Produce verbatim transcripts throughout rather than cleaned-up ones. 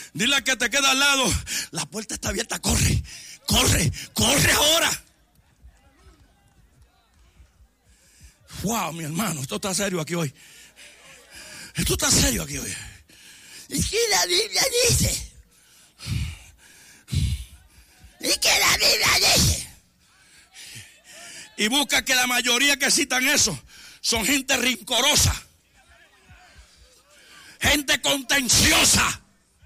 Dile a que te queda al lado, la puerta está abierta, corre, corre, corre ahora. Wow, mi hermano, esto está serio aquí hoy. Esto está serio aquí hoy. ¿Y qué la Biblia dice? ¿Y qué la Biblia dice? Y busca que la mayoría que citan eso son gente rincorosa, gente contenciosa,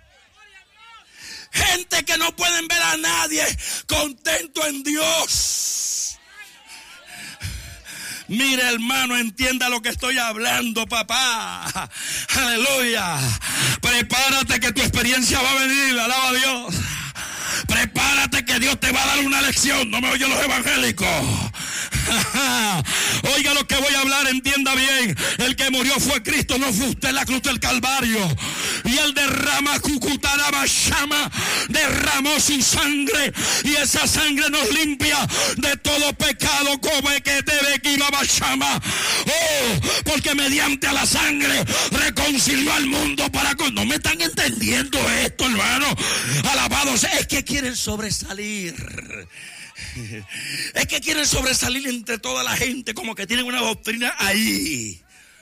gente que no pueden ver a nadie contento en Dios. Mire, hermano, entienda lo que estoy hablando, papá. Aleluya. Prepárate que tu experiencia va a venir, alaba a Dios. Prepárate que Dios te va a dar una lección. No me oyen los evangélicos. Oiga lo que voy a hablar, entienda bien. El que murió fue Cristo, no fue usted, la cruz del Calvario. Y él derrama, cucutaraba, llama, derramó su sangre. Y esa sangre nos limpia de todo pecado. Como que te ve que iba a llama. Oh, porque mediante a la sangre reconcilió al mundo para con. No me están entendiendo esto, hermano. Alabados, es que quieren sobresalir. Es que quieren sobresalir entre toda la gente, como que tienen una doctrina ahí.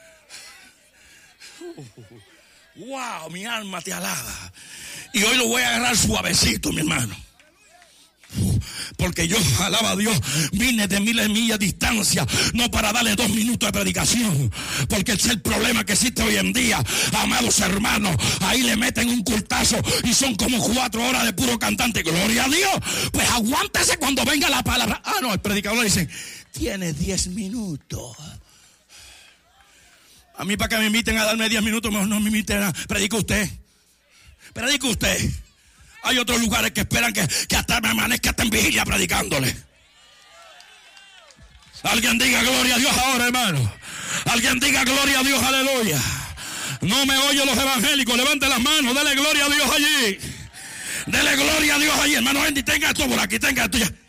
Wow, mi alma te alaba. Y hoy lo voy a agarrar suavecito, mi hermano. Porque yo, alaba a Dios, vine de miles de millas de distancia, no para darle dos minutos de predicación, porque ese es el problema que existe hoy en día, amados hermanos. Ahí le meten un cultazo y son como cuatro horas de puro cantante. Gloria a Dios. Pues aguántese cuando venga la palabra. Ah, no, el predicador le dice, tienes diez minutos. A mí, para que me inviten a darme diez minutos, mejor no me inviten a. Predica usted. Predica usted. Hay otros lugares que esperan que, que hasta me amanezca hasta en vigilia predicándole. Alguien diga gloria a Dios ahora, hermano. Alguien diga gloria a Dios, aleluya. No me oyen los evangélicos. Levante las manos, dele gloria a Dios allí. Dele gloria a Dios allí, hermano. Andy, tenga esto por aquí, tenga esto ya.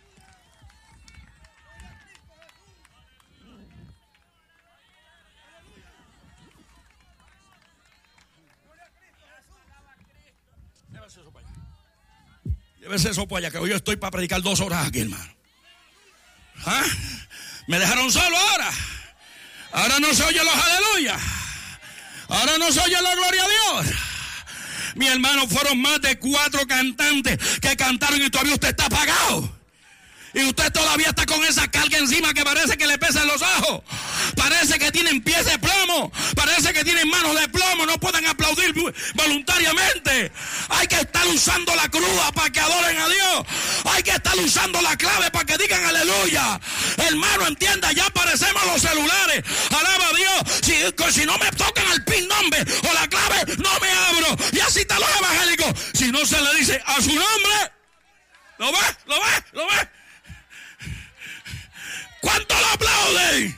Llévese eso para allá, que hoy yo estoy para predicar dos horas aquí, hermano. ¿Ah? Me dejaron solo ahora. Ahora no se oye los aleluya. Ahora no se oye la gloria a Dios. Mi hermano, fueron más de cuatro cantantes que cantaron y todavía usted está apagado. Y usted todavía está con esa carga encima que parece que le pesan los ojos. Parece que tienen pies de plomo. Parece que tienen manos de plomo. No pueden aplaudir voluntariamente. Hay que estar usando la cruz para que adoren a Dios. Hay que estar usando la clave para que digan aleluya. Hermano, entienda, ya aparecemos los celulares. Alaba a Dios. Si, si no me tocan el pin number o la clave, no me abro. Y así están los evangélicos. Si no se le dice a su nombre, ¿lo ve? ¿Lo ve? ¿Lo ve? ¿Cuánto lo aplauden?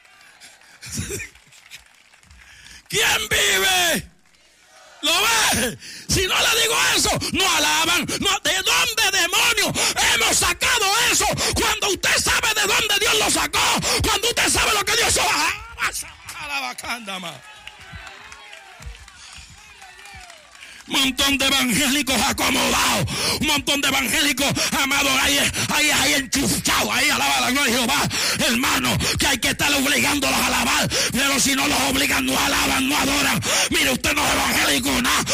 ¿Quién vive? ¿Lo ve? Si no le digo eso, no alaban. No, ¿de dónde, demonios, hemos sacado eso? Cuando usted sabe de dónde Dios lo sacó, cuando usted sabe lo que Dios hizo. Un montón de evangélicos acomodados, un montón de evangélicos amados ahí, ahí, ahí enchufados, ahí alaba la gloria de Jehová, hermano, que hay que estar obligándolos a alabar, pero si no los obligan, no alaban, no adoran. Mire, usted no es evangélico, nada.